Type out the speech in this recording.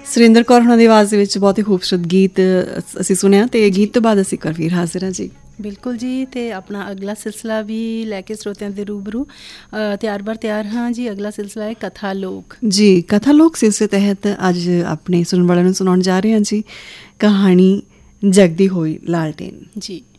ਸੁਰਿੰਦਰ ਕੌਰ ਹੋਣਾ ਦੀ ਆਵਾਜ਼ ਦੇ ਵਿੱਚ ਬਹੁਤ ਹੀ ਖੂਬਸੂਰਤ ਗੀਤ ਅਸੀਂ ਸੁਣਿਆ ਤੇ ਗੀਤ ਤੋਂ ਬਾਅਦ ਅਸੀਂ ਫਿਰ ਹਾਜ਼ਰ ਹਾਂ ਜੀ। ਬਿਲਕੁਲ ਜੀ। ਅਤੇ ਆਪਣਾ ਅਗਲਾ ਸਿਲਸਿਲਾ ਵੀ ਲੈ ਕੇ ਸਰੋਤਿਆਂ ਦੇ ਰੂਬਰੂ ਤਿਆਰ ਬਰ ਤਿਆਰ ਹਾਂ ਜੀ। ਅਗਲਾ ਸਿਲਸਿਲਾ ਹੈ ਕਥਾ ਲੋਕ ਜੀ। ਕਥਾ ਲੋਕ ਸਿਲਸਿਲੇ ਤਹਿਤ ਅੱਜ ਆਪਣੇ ਸੁਣਨ ਵਾਲਿਆਂ ਨੂੰ ਸੁਣਾਉਣ ਜਾ ਰਹੇ ਹਾਂ ਜੀ ਕਹਾਣੀ ਜਗਦੀ ਹੋਈ ਲਾਲਟੇਨ ਜੀ।